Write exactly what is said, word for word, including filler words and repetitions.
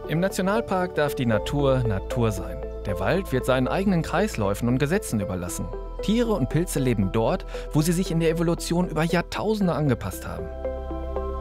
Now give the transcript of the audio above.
Im Nationalpark darf die Natur Natur sein. Der Wald wird seinen eigenen Kreisläufen und Gesetzen überlassen. Tiere und Pilze leben dort, wo sie sich in der Evolution über Jahrtausende angepasst haben.